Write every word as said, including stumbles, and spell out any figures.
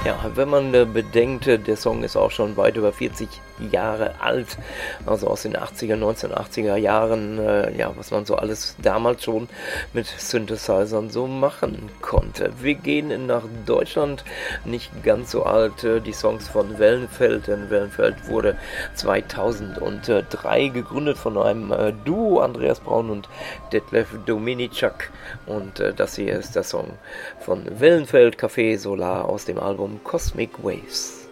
Ja, wenn man äh, bedenkt, äh, der Song ist auch schon weit über vierzig Jahre alt, also aus den achtziger, neunzehnhundertachtziger Jahren, äh, ja, was man so alles damals schon mit Synthesizern so machen konnte. Wir gehen nach Deutschland, nicht ganz so alt, äh, die Songs von Wellenfeld, denn Wellenfeld wurde zweitausenddrei gegründet von einem äh, Duo, Andreas Braun und Detlef Dominicak, und äh, das hier ist der Song von Wellenfeld, Café Solar aus dem Album Cosmic Waves.